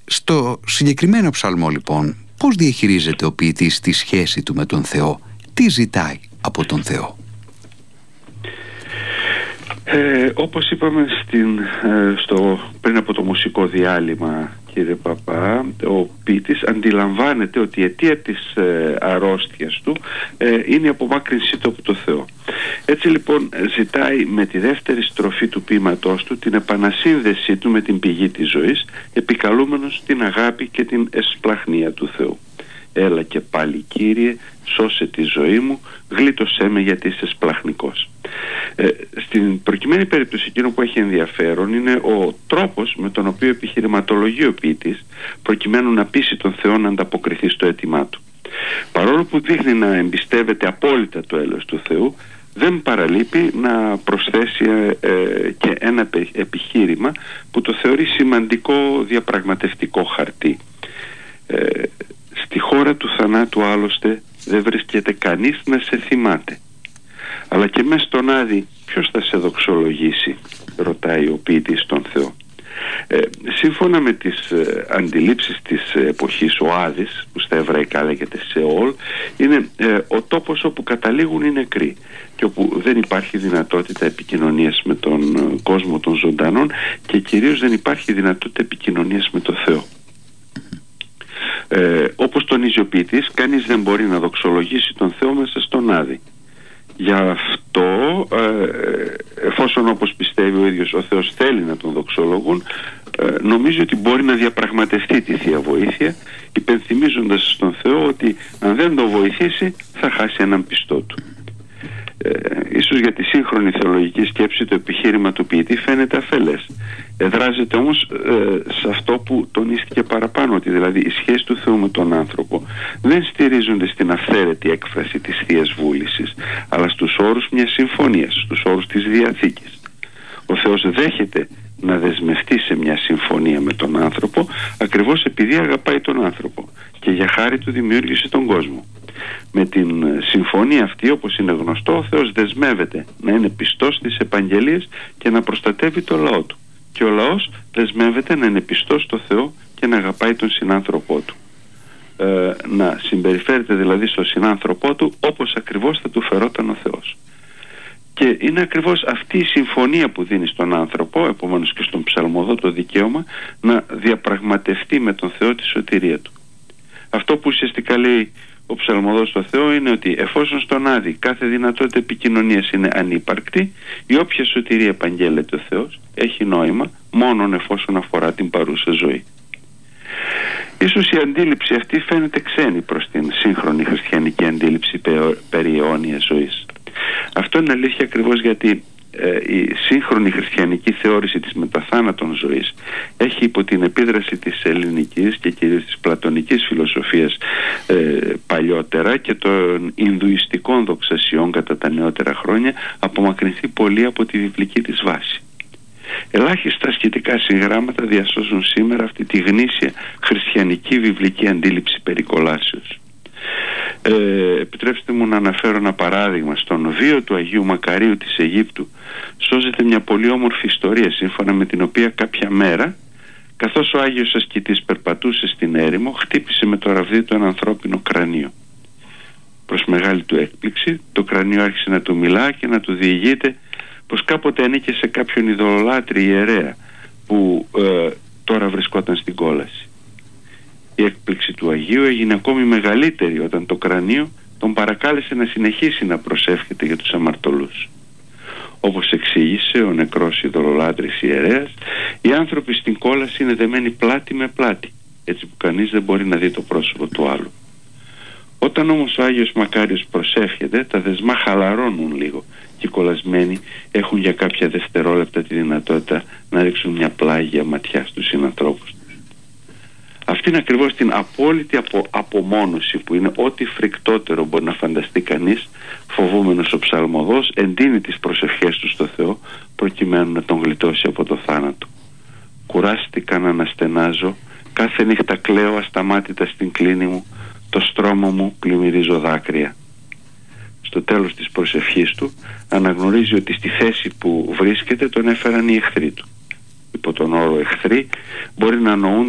Στο συγκεκριμένο ψαλμό λοιπόν, πώς διαχειρίζεται ο ποιητής τη σχέση του με τον Θεό? Τι ζητάει από τον Θεό? Όπως είπαμε πριν από το μουσικό διάλειμμα, κύριε Παπά, ο ποιητής αντιλαμβάνεται ότι η αιτία της αρρώστιας του είναι η απομάκρυνσή του από το Θεό. Έτσι λοιπόν ζητάει με τη δεύτερη στροφή του ποίηματός του την επανασύνδεσή του με την πηγή της ζωής, επικαλούμενος την αγάπη και την εσπλαχνία του Θεού. «Έλα και πάλι, Κύριε, σώσε τη ζωή μου, γλίτωσέ με γιατί είσαι σπλαχνικός». Στην προκειμένη περίπτωση εκείνο που έχει ενδιαφέρον είναι ο τρόπος με τον οποίο επιχειρηματολογεί ο ποιητής προκειμένου να πείσει τον Θεό να ανταποκριθεί στο αίτημά του. Παρόλο που δείχνει να εμπιστεύεται απόλυτα το έλεος του Θεού, δεν παραλείπει να προσθέσει και ένα επιχείρημα που το θεωρεί σημαντικό διαπραγματευτικό χαρτί. «Στη χώρα του θανάτου άλλωστε δεν βρίσκεται κανείς να σε θυμάται. Αλλά και μες στον Άδη ποιος θα σε δοξολογήσει?» ρωτάει ο ποιητής τον Θεό. Σύμφωνα με τις αντιλήψεις της εποχής, ο Άδης, που στα εβραϊκά λέγεται Σεόλ, είναι ο τόπος όπου καταλήγουν οι νεκροί και όπου δεν υπάρχει δυνατότητα επικοινωνίας με τον κόσμο των ζωντανών και κυρίως δεν υπάρχει δυνατότητα επικοινωνίας με τον Θεό. Όπως τονίζει ο ποιητής, κανείς δεν μπορεί να δοξολογήσει τον Θεό μέσα στον Άδη. Γι' αυτό, εφόσον όπως πιστεύει ο ίδιος ο Θεός θέλει να τον δοξολογούν, νομίζει ότι μπορεί να διαπραγματευτεί τη Θεία Βοήθεια, υπενθυμίζοντας στον Θεό ότι αν δεν τον βοηθήσει θα χάσει έναν πιστό του. Ίσως για τη σύγχρονη θεολογική σκέψη το επιχείρημα του ποιητή φαίνεται αφελές. Εδράζεται όμως σε αυτό που τονίστηκε παραπάνω, ότι δηλαδή οι σχέσεις του Θεού με τον άνθρωπο δεν στηρίζονται στην αυθαίρετη έκφραση της Θείας Βούλησης, αλλά στους όρους μιας συμφωνίας, στους όρους της Διαθήκης. Ο Θεός δέχεται να δεσμευτεί σε μια συμφωνία με τον άνθρωπο ακριβώς επειδή αγαπάει τον άνθρωπο και για χάρη του δημιούργησε τον κόσμο. Με την συμφωνία αυτή, όπως είναι γνωστό, ο Θεός δεσμεύεται να είναι πιστός στις επαγγελίες και να προστατεύει το λαό του. Και ο λαός δεσμεύεται να είναι πιστός στο Θεό και να αγαπάει τον συνάνθρωπό του. Να συμπεριφέρεται δηλαδή στον συνάνθρωπό του όπως ακριβώς θα του φερόταν ο Θεός. Και είναι ακριβώς αυτή η συμφωνία που δίνει στον άνθρωπο, επομένως και στον ψαλμοδό, το δικαίωμα να διαπραγματευτεί με τον Θεό τη σωτηρία του. Αυτό που ουσιαστικά λέει ο ψαλμοδός στο Θεό είναι ότι εφόσον στον Άδη κάθε δυνατότητα επικοινωνίας είναι ανύπαρκτη, η όποια σωτηρία επαγγέλλεται ο Θεός έχει νόημα μόνον εφόσον αφορά την παρούσα ζωή. Ίσως η αντίληψη αυτή φαίνεται ξένη προς την σύγχρονη χριστιανική αντίληψη περί αιώνιας ζωής. Αυτό είναι αλήθεια ακριβώς γιατί η σύγχρονη χριστιανική θεώρηση της μεταθάνατον ζωής έχει υπό την επίδραση της ελληνικής και κυρίως της πλατωνικής φιλοσοφίας παλιότερα και των Ινδουιστικών δοξασιών κατά τα νεότερα χρόνια απομακρυνθεί πολύ από τη βιβλική της βάση. Ελάχιστα σχετικά συγγράμματα διασώζουν σήμερα αυτή τη γνήσια χριστιανική βιβλική αντίληψη περί κολάσεως. Επιτρέψτε μου να αναφέρω ένα παράδειγμα. Στον βίο του Αγίου Μακαρίου της Αιγύπτου σώζεται μια πολύ όμορφη ιστορία, σύμφωνα με την οποία κάποια μέρα, καθώς ο Άγιος Ασκητής περπατούσε στην έρημο, χτύπησε με το ραβδί του ένα ανθρώπινο κρανίο. Προς μεγάλη του έκπληξη, το κρανίο άρχισε να του μιλά και να του διηγείται πως κάποτε ανήκε σε κάποιον ειδωλολάτρη ιερέα που τώρα βρισκόταν στην κόλαση. Η έκπληξη του Αγίου έγινε ακόμη μεγαλύτερη όταν το κρανίο τον παρακάλεσε να συνεχίσει να προσεύχεται για τους αμαρτωλούς. Όπως εξήγησε ο νεκρός ειδωλολάτρης ιερέας, οι άνθρωποι στην κόλαση είναι δεμένοι πλάτη με πλάτη, έτσι που κανείς δεν μπορεί να δει το πρόσωπο του άλλου. Όταν όμως ο Άγιος Μακάριος προσεύχεται, τα δεσμά χαλαρώνουν λίγο και οι κολλασμένοι έχουν για κάποια δευτερόλεπτα τη δυνατότητα να ρίξουν μια πλάγια ματιά στους συνανθρώπους. Αυτή είναι ακριβώς την απόλυτη απομόνωση που είναι ό,τι φρικτότερο μπορεί να φανταστεί κανείς. Φοβούμενος ο ψαλμοδός εντείνει τις προσευχές του στο Θεό προκειμένου να τον γλιτώσει από το θάνατο. «Κουράστηκα να αναστενάζω, κάθε νύχτα κλαίω ασταμάτητα στην κλίνη μου, το στρώμα μου πλημμυρίζω δάκρυα». Στο τέλος της προσευχής του αναγνωρίζει ότι στη θέση που βρίσκεται τον έφεραν οι εχθροί του. Υπό τον όρο εχθροί μπορεί να νοούν